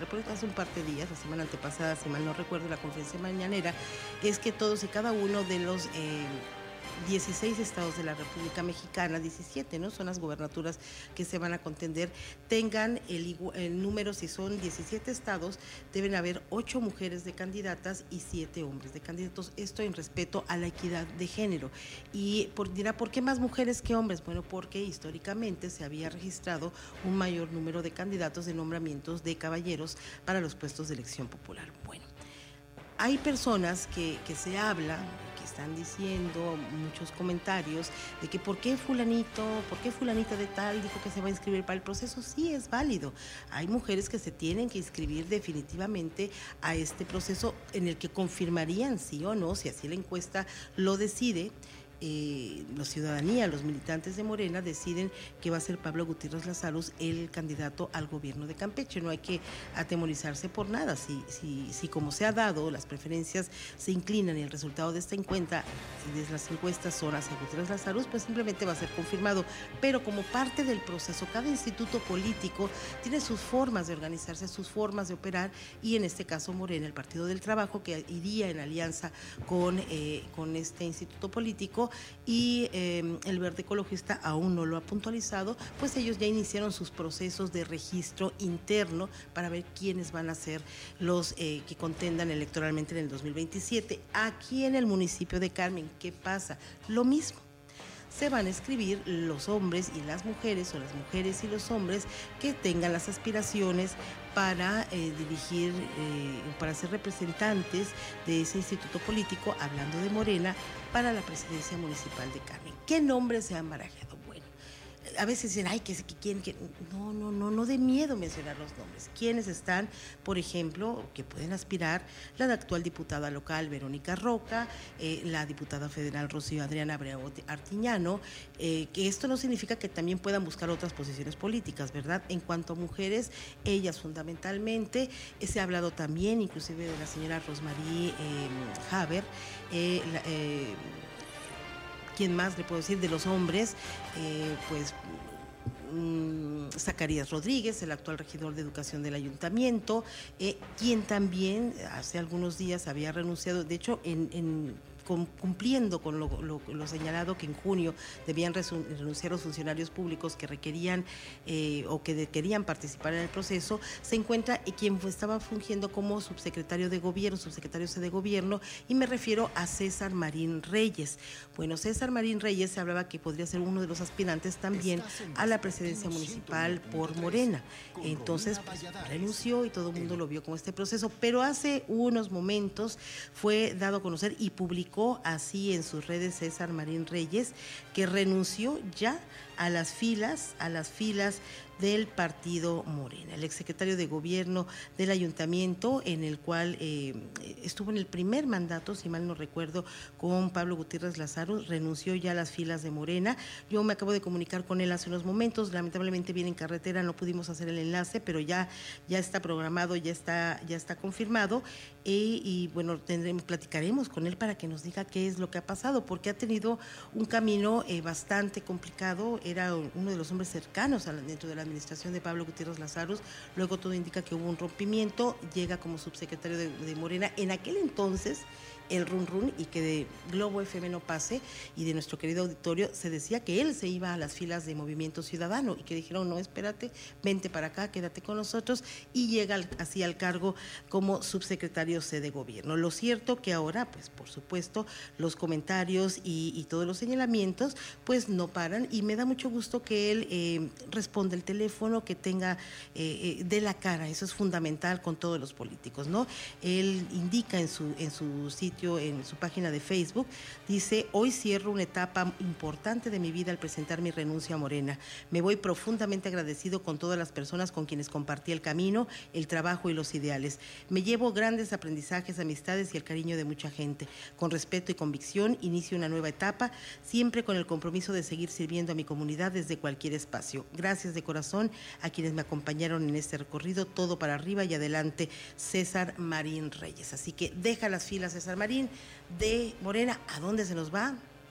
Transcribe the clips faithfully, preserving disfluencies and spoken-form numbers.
República hace un par de días, la semana antepasada, si mal no recuerdo, la conferencia mañanera, es que todos y cada uno de los eh, dieciséis estados de la República Mexicana, diecisiete, ¿no? Son las gubernaturas que se van a contender, tengan el, el número, si son diecisiete estados, deben haber ocho mujeres de candidatas y siete hombres de candidatos, esto en respeto a la equidad de género. Y por, dirá, ¿por qué más mujeres que hombres? Bueno, porque históricamente se había registrado un mayor número de candidatos de nombramientos de caballeros para los puestos de elección popular. Bueno, hay personas que, que se habla, que están diciendo muchos comentarios de que por qué fulanito, por qué fulanita de tal dijo que se va a inscribir para el proceso. Sí, es válido. Hay mujeres que se tienen que inscribir definitivamente a este proceso en el que confirmarían sí o no, si así la encuesta lo decide. Eh, la ciudadanía, los militantes de Morena deciden que va a ser Pablo Gutiérrez Lazarus el candidato al gobierno de Campeche. No hay que atemorizarse por nada. Si, si, si como se ha dado, las preferencias se inclinan y el resultado de esta encuesta, de las encuestas son hacia Gutiérrez Lazarus, pues simplemente va a ser confirmado. Pero como parte del proceso, cada instituto político tiene sus formas de organizarse, sus formas de operar, y en este caso Morena, el Partido del Trabajo, que iría en alianza con, eh, con este instituto político, y eh, el Verde Ecologista aún no lo ha puntualizado, pues ellos ya iniciaron sus procesos de registro interno para ver quiénes van a ser los eh, que contendan electoralmente en el dos mil veintisiete. Aquí en el municipio de Carmen, ¿qué pasa? Lo mismo. Se van a escribir los hombres y las mujeres, o las mujeres y los hombres que tengan las aspiraciones para eh, dirigir, eh, para ser representantes de ese instituto político, hablando de Morena, para la presidencia municipal de Carmen. ¿Qué nombres se han barajado? Bueno, a veces dicen, ay, que, que quieren que... No, no, no, no de miedo mencionar los nombres. ¿Quiénes están, por ejemplo, que pueden aspirar? La actual diputada local, Verónica Roca, eh, la diputada federal, Rocío Adriana Abreu Artiñano, eh, que esto no significa que también puedan buscar otras posiciones políticas, ¿verdad? En cuanto a mujeres, ellas fundamentalmente, eh, se ha hablado también, inclusive de la señora Rosmarie eh, Haber, eh, la, eh, ¿quién más le puedo decir? De los hombres, eh, pues mmm, Zacarías Rodríguez, el actual regidor de Educación del Ayuntamiento, eh, quien también hace algunos días había renunciado, de hecho, en... en cumpliendo con lo, lo, lo señalado, que en junio debían renunciar los funcionarios públicos que requerían eh, o que de, querían participar en el proceso, se encuentra quien estaba fungiendo como subsecretario de gobierno, subsecretario de gobierno, y me refiero a César Marín Reyes. Bueno, César Marín Reyes se hablaba que podría ser uno de los aspirantes también a la presidencia municipal por Morena. Entonces, pues, renunció y todo el mundo lo vio como este proceso, pero hace unos momentos fue dado a conocer y publicó así en sus redes César Marín Reyes, que renunció ya a las filas, a las filas del partido Morena. El exsecretario de Gobierno del Ayuntamiento, en el cual eh, estuvo en el primer mandato, si mal no recuerdo, con Pablo Gutiérrez Lazarus, renunció ya a las filas de Morena. Yo me acabo de comunicar con él hace unos momentos, lamentablemente viene en carretera, no pudimos hacer el enlace, pero ya, ya está programado, ya está, ya está confirmado, y, y bueno, tendremos, platicaremos con él para que nos diga qué es lo que ha pasado, porque ha tenido un camino eh, bastante complicado. Era uno de los hombres cercanos a la, dentro de la administración de Pablo Gutiérrez Lazarus, luego todo indica que hubo un rompimiento, llega como subsecretario de, de Morena, en aquel entonces el run run, y que de Globo F M no pase, y de nuestro querido auditorio se decía que él se iba a las filas de Movimiento Ciudadano, y que dijeron, no, espérate, vente para acá, quédate con nosotros, y llega al, así al cargo como subsecretario C de Gobierno. Lo cierto que ahora, pues por supuesto, los comentarios y, y todos los señalamientos, pues no paran, y me da mucho gusto que él eh, responda el teléfono, que tenga eh, eh, de la cara, eso es fundamental con todos los políticos, ¿no? Él indica en su, en su sitio, en su página de Facebook, dice, hoy cierro una etapa importante de mi vida al presentar mi renuncia a Morena. Me voy profundamente agradecido con todas las personas con quienes compartí el camino, el trabajo y los ideales. Me llevo grandes aprendizajes, amistades y el cariño de mucha gente. Con respeto y convicción, inicio una nueva etapa, siempre con el compromiso de seguir sirviendo a mi comunidad desde cualquier espacio. Gracias de corazón a quienes me acompañaron en este recorrido, todo para arriba y adelante, César Marín Reyes. Así que deja las filas, César Marín, de Morena. ¿A dónde se nos va?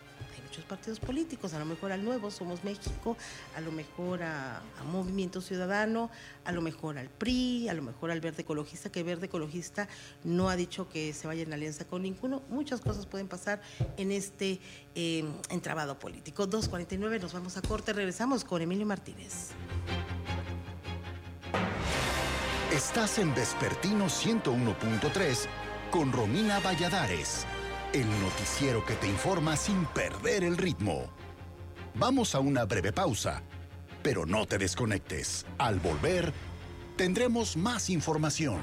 muchos partidos políticos, a lo mejor al Nuevo, Somos México, a lo mejor a, a Movimiento Ciudadano, a lo mejor al P R I, a lo mejor al Verde Ecologista, que Verde Ecologista no ha dicho que se vaya en alianza con ninguno. Muchas cosas pueden pasar en este eh, entramado político. dos cuarenta y nueve, nos vamos a corte, regresamos con Emilio Martínez. Estás en Vespertino ciento uno punto tres con Romina Valladares, el noticiero que te informa sin perder el ritmo. Vamos a una breve pausa, pero no te desconectes. Al volver, tendremos más información.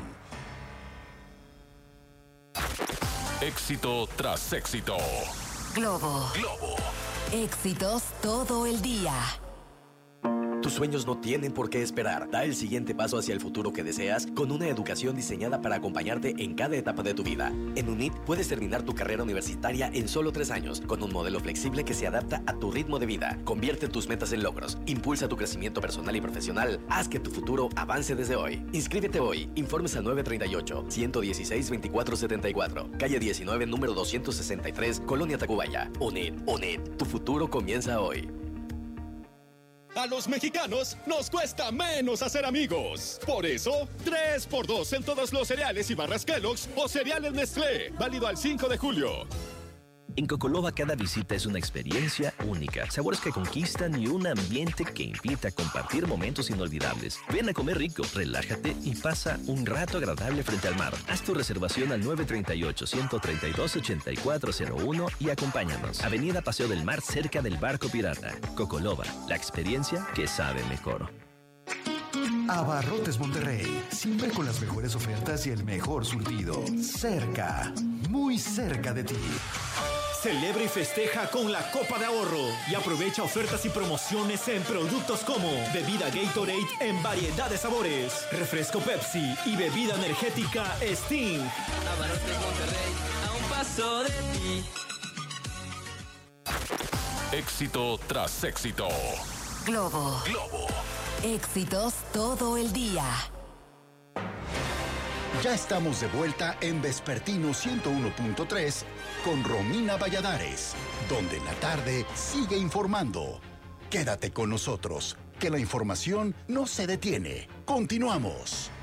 Éxito tras éxito. Globo. Globo. Éxitos todo el día. Tus sueños no tienen por qué esperar. Da el siguiente paso hacia el futuro que deseas con una educación diseñada para acompañarte en cada etapa de tu vida. En UNIT puedes terminar tu carrera universitaria en solo tres años, con un modelo flexible que se adapta a tu ritmo de vida. Convierte tus metas en logros, impulsa tu crecimiento personal y profesional, haz que tu futuro avance desde hoy. Inscríbete hoy. Informes al nueve tres ocho, uno uno seis, veinticuatro setenta y cuatro, calle diecinueve, número doscientos sesenta y tres, Colonia Tacubaya. UNIT, UNIT, tu futuro comienza hoy. A los mexicanos nos cuesta menos hacer amigos. Por eso, tres por dos en todos los cereales y barras Kellogg's o cereales Nestlé. Válido al cinco de julio. En Cocoloba cada visita es una experiencia única, sabores que conquistan y un ambiente que invita a compartir momentos inolvidables. Ven a comer rico, relájate y pasa un rato agradable frente al mar. Haz tu reservación al nueve tres ocho, uno tres dos, ocho cuatro cero uno y acompáñanos. Avenida Paseo del Mar, cerca del Barco Pirata. Cocoloba, la experiencia que sabe mejor. Abarrotes Monterrey, siempre con las mejores ofertas y el mejor surtido. Cerca, muy cerca de ti. Celebra y festeja con la Copa de Ahorro y aprovecha ofertas y promociones en productos como bebida Gatorade en variedad de sabores, refresco Pepsi y bebida energética Sting. Abarrotes Monterrey, a un paso de ti. Éxito tras éxito. Globo. Globo. Éxitos todo el día. Ya estamos de vuelta en Vespertino ciento uno punto tres con Romina Valladares, donde la tarde sigue informando. Quédate con nosotros, que la información no se detiene. Continuamos.